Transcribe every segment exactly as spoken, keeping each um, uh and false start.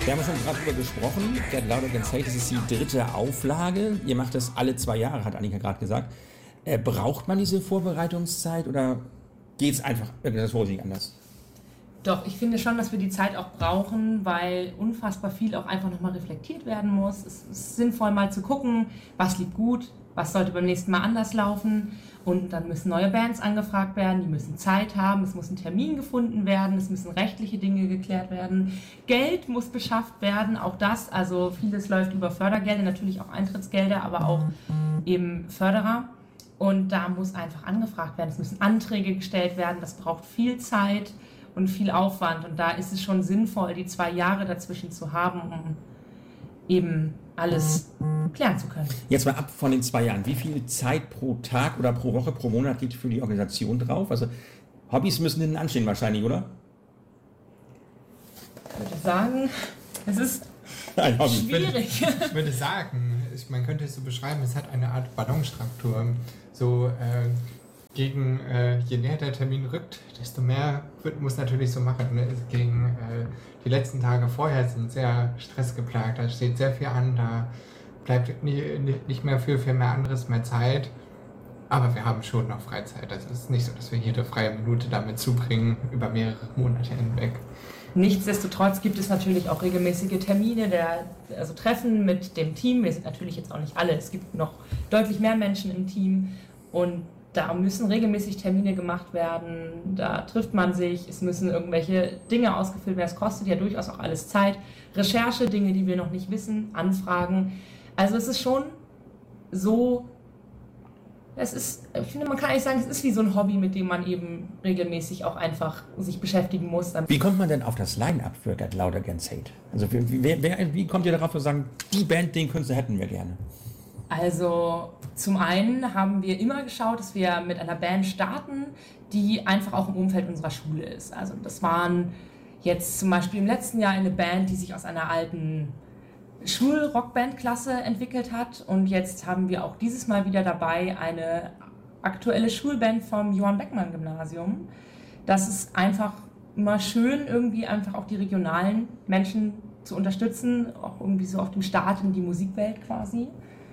Wir haben schon gerade drüber gesprochen. Get Louder Against Hate, das ist die dritte Auflage. Ihr macht das alle zwei Jahre, hat Annika gerade gesagt. Äh, braucht man diese Vorbereitungszeit oder geht es einfach das nicht anders? Doch, ich finde schon, dass wir die Zeit auch brauchen, weil unfassbar viel auch einfach nochmal reflektiert werden muss. Es ist sinnvoll mal zu gucken, was lief gut, was sollte beim nächsten Mal anders laufen. Und dann müssen neue Bands angefragt werden, die müssen Zeit haben, es muss ein Termin gefunden werden, es müssen rechtliche Dinge geklärt werden. Geld muss beschafft werden, auch das, also vieles läuft über Fördergelder, natürlich auch Eintrittsgelder, aber auch eben Förderer. Und da muss einfach angefragt werden, es müssen Anträge gestellt werden, das braucht viel Zeit und viel Aufwand. Und da ist es schon sinnvoll, die zwei Jahre dazwischen zu haben, um eben alles klären zu können. Jetzt mal ab von den zwei Jahren. Wie viel Zeit pro Tag oder pro Woche, pro Monat geht für die Organisation drauf? Also Hobbys müssen hinten anstehen wahrscheinlich, oder? Ich würde sagen, es ist Ein Hobby. schwierig. Ich würde, ich würde sagen, ich, man könnte es so beschreiben, es hat eine Art Ballonstruktur. So äh, gegen, äh, je näher der Termin rückt, desto mehr wird, muss natürlich so machen. Ne? Gegen äh, die letzten Tage vorher sind sehr stressgeplagt, da steht sehr viel an, da bleibt nie, nicht mehr viel, viel mehr anderes mehr Zeit. Aber wir haben schon noch Freizeit. Das ist nicht so, dass wir jede freie Minute damit zubringen, über mehrere Monate hinweg. Nichtsdestotrotz gibt es natürlich auch regelmäßige Termine, der, also Treffen mit dem Team. Wir sind natürlich jetzt auch nicht alle, es gibt noch deutlich mehr Menschen im Team und da müssen regelmäßig Termine gemacht werden, da trifft man sich, es müssen irgendwelche Dinge ausgefüllt werden, es kostet ja durchaus auch alles Zeit. Recherche, Dinge, die wir noch nicht wissen, Anfragen. Also es ist schon so, es ist, ich finde, man kann eigentlich sagen, es ist wie so ein Hobby, mit dem man eben regelmäßig auch einfach sich beschäftigen muss. Wie kommt man denn auf das Line-Up für Get Louder Against Hate? Also wie, wer, wer, wie kommt ihr darauf zu sagen, die Band, den Künstler hätten wir gerne? Also zum einen haben wir immer geschaut, dass wir mit einer Band starten, die einfach auch im Umfeld unserer Schule ist. Also das waren jetzt zum Beispiel im letzten Jahr eine Band, die sich aus einer alten Schulrockbandklasse entwickelt hat und jetzt haben wir auch dieses Mal wieder dabei eine aktuelle Schulband vom Johann Beckmann Gymnasium. Das ist einfach immer schön, irgendwie einfach auch die regionalen Menschen zu unterstützen, auch irgendwie so auf dem Start in die Musikwelt quasi.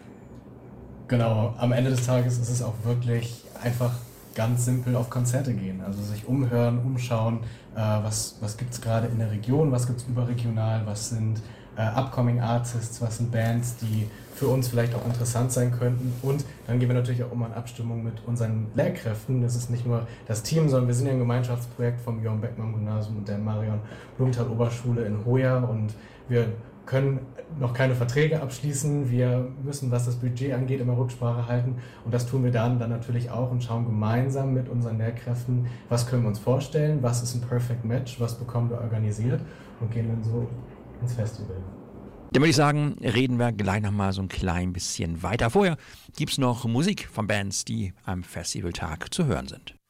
Genau, am Ende des Tages ist es auch wirklich einfach ganz simpel auf Konzerte gehen, also sich umhören, umschauen, äh, was, was gibt es gerade in der Region, was gibt es überregional, was sind äh, upcoming Artists, was sind Bands, die für uns vielleicht auch interessant sein könnten und dann gehen wir natürlich auch immer in Abstimmung mit unseren Lehrkräften, das ist nicht nur das Team, sondern wir sind ja ein Gemeinschaftsprojekt vom Johann Beckmann Gymnasium und der Marion Blumenthal Oberschule in Hoya und wir können noch keine Verträge abschließen, wir müssen, was das Budget angeht, immer Rücksprache halten und das tun wir dann, dann natürlich auch und schauen gemeinsam mit unseren Lehrkräften, was können wir uns vorstellen, was ist ein Perfect Match, was bekommen wir organisiert und gehen dann so ins Festival. Dann würde ich sagen, reden wir gleich noch mal so ein klein bisschen weiter. Vorher gibt es noch Musik von Bands, die am Festivaltag zu hören sind.